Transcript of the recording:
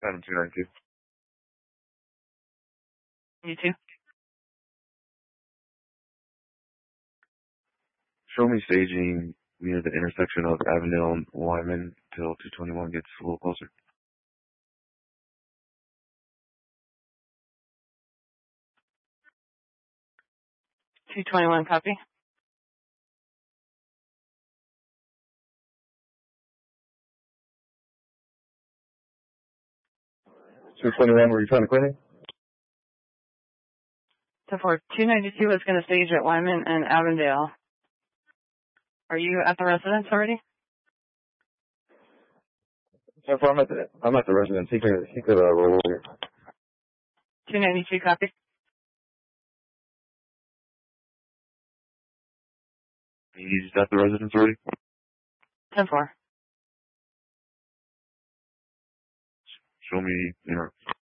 Adam 292. You too. Show me staging near the intersection of Avondale and Wyman till 221 gets a little closer. 221, copy. Were you trying to quit it? So for 292 is going to stage at Wyman and Avondale. Are you at the residence already? So far, I'm at the residence. He could roll over. 292, copy. He's at the residence already? 10-4. Show me,